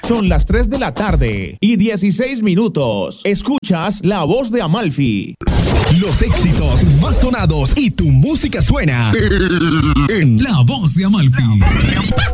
Son las 3 de la tarde y 16 minutos. Escuchas La Voz de Amalfi. Los éxitos más sonados y tu música suena en La Voz de Amalfi.